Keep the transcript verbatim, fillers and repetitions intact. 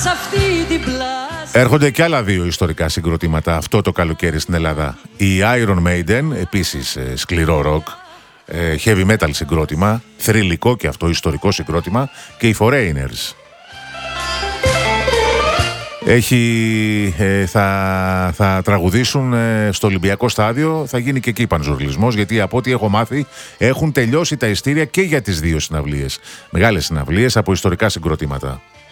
Έρχονται και άλλα δύο ιστορικά συγκροτήματα αυτό το καλοκαίρι στην Ελλάδα. Η Iron Maiden, επίσης σκληρό ροκ, heavy metal συγκρότημα, θρυλικό και αυτό ιστορικό συγκρότημα, και οι Foreigners. Έχει, ε, θα, θα τραγουδήσουν ε, στο Ολυμπιακό Στάδιο. Θα γίνει και εκεί πανζουρλισμός, γιατί από ό,τι έχω μάθει έχουν τελειώσει τα ειστήρια και για τις δύο συναυλίες. Μεγάλες συναυλίες από ιστορικά συγκροτήματα.